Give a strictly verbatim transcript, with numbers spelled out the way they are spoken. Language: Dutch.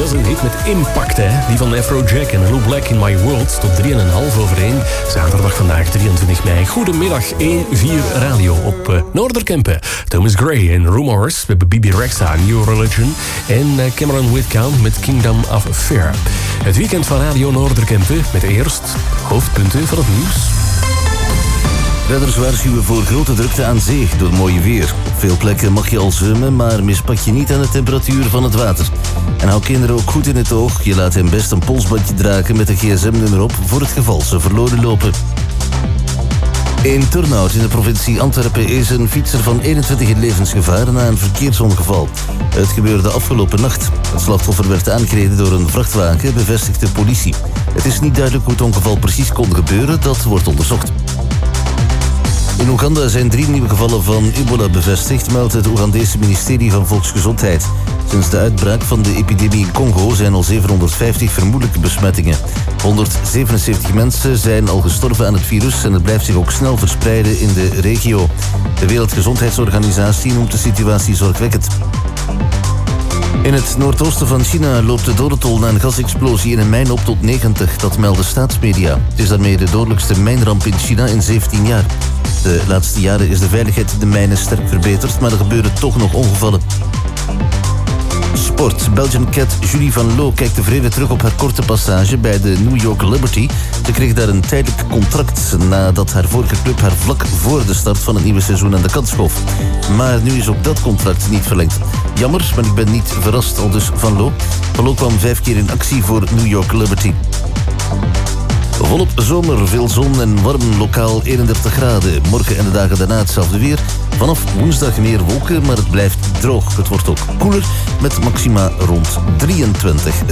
was een hit met impact, hè. Die van Afrojack en Hello Black in My World. Tot drie en een half over één. Zaterdag vandaag, drieëntwintig mei. Goedemiddag, één vier Radio op uh, Noorderkempen. Thomas Gray en Rumors. We hebben Bibi Rexha, New Religion. En uh, Cameron Whitcount met Kingdom of Fear. Het weekend van Radio Noorderkempen. Met eerst hoofdpunten van het nieuws. Redders waarschuwen voor grote drukte aan zee door mooie weer. Op veel plekken mag je al zwemmen, maar mispak je niet aan de temperatuur van het water. En hou kinderen ook goed in het oog. Je laat hen best een polsbandje dragen met een gsm-nummer op voor het geval ze verloren lopen. In Turnhout in de provincie Antwerpen is een fietser van eenentwintig in levensgevaar na een verkeersongeval. Het gebeurde afgelopen nacht. Het slachtoffer werd aangereden door een vrachtwagen, bevestigt de politie. Het is niet duidelijk hoe het ongeval precies kon gebeuren, dat wordt onderzocht. In Oeganda zijn drie nieuwe gevallen van ebola bevestigd, meldt het Oegandese ministerie van Volksgezondheid. Sinds de uitbraak van de epidemie in Congo zijn al zevenhonderdvijftig vermoedelijke besmettingen. honderdzevenenzeventig mensen zijn al gestorven aan het virus en het blijft zich ook snel verspreiden in de regio. De Wereldgezondheidsorganisatie noemt de situatie zorgwekkend. In het noordoosten van China loopt de dodentol na een gasexplosie in een mijn op tot negentig, dat melden staatsmedia. Het is daarmee de dodelijkste mijnramp in China in zeventien jaar. De laatste jaren is de veiligheid in de mijnen sterk verbeterd, maar er gebeuren toch nog ongevallen. Sport. Belgian cat Julie van Loo kijkt tevreden terug op haar korte passage bij de New York Liberty. Ze kreeg daar een tijdelijk contract nadat haar vorige club haar vlak voor de start van het nieuwe seizoen aan de kant schoof. Maar nu is ook dat contract niet verlengd. Jammer, maar ik ben niet verrast, aldus Van Loo. Van Loo kwam vijf keer in actie voor New York Liberty. Volop zomer, veel zon en warm, lokaal eenendertig graden. Morgen en de dagen daarna hetzelfde weer. Vanaf woensdag meer wolken, maar het blijft droog. Het wordt ook koeler met maxima rond drieëntwintig